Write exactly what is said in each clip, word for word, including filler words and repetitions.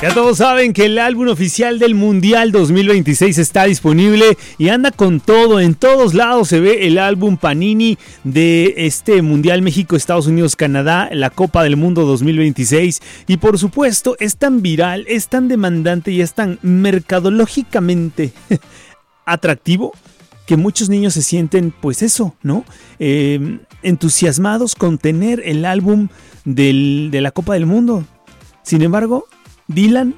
Ya todos saben que el álbum oficial del Mundial dos mil veintiséis está disponible y anda con todo. En todos lados se ve el álbum Panini de este Mundial México, Estados Unidos, Canadá, la Copa del Mundo dos mil veintiséis. Y por supuesto es tan viral, es tan demandante y es tan mercadológicamente atractivo que muchos niños se sienten, pues eso, ¿no? Eh, entusiasmados con tener el álbum del, de la Copa del Mundo. Sin embargo, Dylan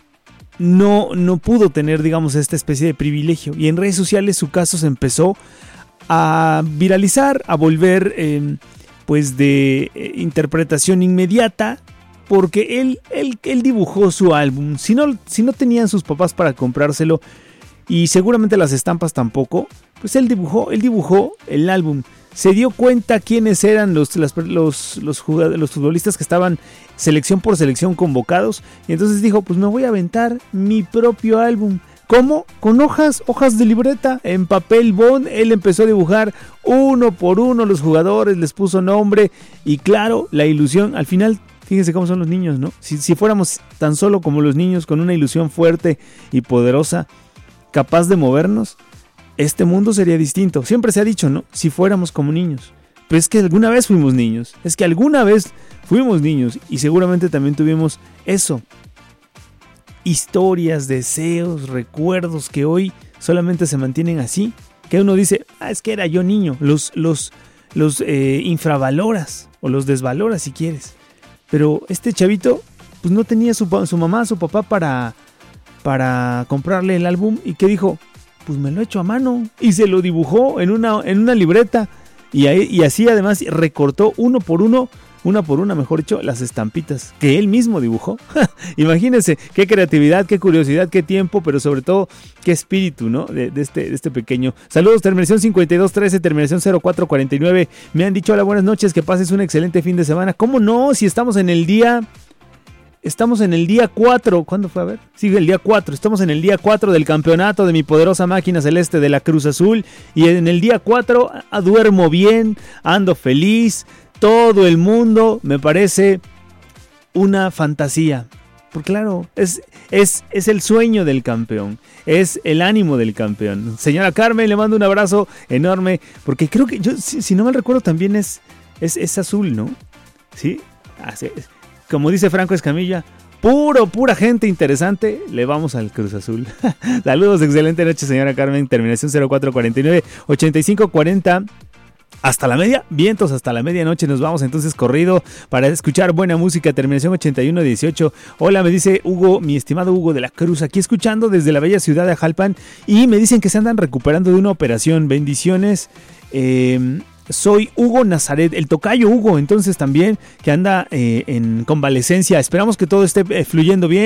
no, no pudo tener, digamos, esta especie de privilegio. Y en redes sociales su caso se empezó a viralizar, a volver eh, pues de eh, interpretación inmediata. Porque él, él, él dibujó su álbum. Si no, si no tenían sus papás para comprárselo, y seguramente las estampas tampoco, pues él dibujó, él dibujó el álbum. Se dio cuenta quiénes eran los, las, los, los, jugadores, los futbolistas que estaban selección por selección convocados. Y entonces dijo, pues me voy a aventar mi propio álbum. ¿Cómo? Con hojas, hojas de libreta, en papel bond. Él empezó a dibujar uno por uno los jugadores, les puso nombre. Y claro, la ilusión, al final, fíjense cómo son los niños, ¿no? Si, si fuéramos tan solo como los niños, con una ilusión fuerte y poderosa, capaz de movernos, este mundo sería distinto. Siempre se ha dicho, ¿no? Si fuéramos como niños. Pero es que alguna vez fuimos niños. Es que alguna vez fuimos niños y seguramente también tuvimos eso. Historias, deseos, recuerdos que hoy solamente se mantienen así. Que uno dice, ah, es que era yo niño. Los, los, los eh, infravaloras o los desvaloras si quieres. Pero este chavito, pues no tenía su, su mamá, su papá para... para comprarle el álbum. ¿Y qué dijo? Pues me lo he hecho a mano. Y se lo dibujó en una, en una libreta. Y, ahí, y así además recortó uno por uno, una por una mejor dicho, las estampitas que él mismo dibujó. Imagínense qué creatividad, qué curiosidad, qué tiempo, pero sobre todo qué espíritu, ¿no? De, de, este, de este pequeño. Saludos, terminación cincuenta y dos trece, terminación cero cuatro cuarenta y nueve. Me han dicho hola, buenas noches, que pases un excelente fin de semana. ¿Cómo no? Si estamos en el día... Estamos en el día cuatro, ¿cuándo fue? A ver, sigue el día cuatro, estamos en el día cuatro del campeonato de mi poderosa máquina celeste de la Cruz Azul. Y en el día cuatro ah, duermo bien, ando feliz, todo el mundo me parece una fantasía. Porque claro, es, es, es el sueño del campeón, es el ánimo del campeón. Señora Carmen, le mando un abrazo enorme, porque creo que, yo si, si no mal recuerdo, también es, es, es azul, ¿no? ¿Sí? Así es. Como dice Franco Escamilla, puro, pura gente interesante, le vamos al Cruz Azul. Saludos, excelente noche, señora Carmen. Terminación cero cuatro cuarenta y nueve, ochenta y cinco cuarenta. Hasta la media, vientos hasta la medianoche. Nos vamos entonces corrido para escuchar buena música. Terminación ochenta y uno dieciocho. Hola, me dice Hugo, mi estimado Hugo de la Cruz, aquí escuchando desde la bella ciudad de Ajalpan. Y me dicen que se andan recuperando de una operación. Bendiciones. Eh... Soy Hugo Nazaret, el tocayo Hugo, entonces también, que anda eh, en convalecencia. Esperamos que todo esté eh, fluyendo bien.